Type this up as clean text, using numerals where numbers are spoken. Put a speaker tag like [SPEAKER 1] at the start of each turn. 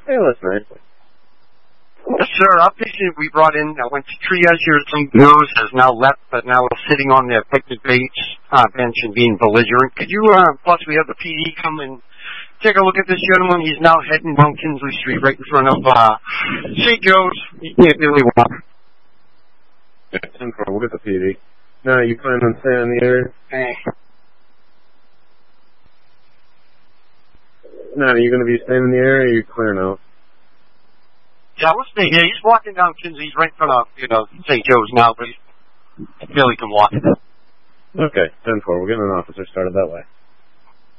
[SPEAKER 1] Hey, that's nice.
[SPEAKER 2] Yes, sir. Our patient we brought in went to triage here at St. Joe's, has now left, but now is sitting on the picnic bench and being belligerent. Could you possibly have the PD come and take a look at this gentleman? He's now heading down Kinsley Street right in front of St. Joe's. He can't really walk.
[SPEAKER 1] We'll get the PD. No, you plan on staying in the area? No, are you going to be staying in the area, or are you clearing out?
[SPEAKER 2] Yeah, we'll stay here. He's walking down Kinsley. He's right in front of, St. Joe's now, but he barely can walk.
[SPEAKER 1] Okay, 10-4. We'll get an officer started that way.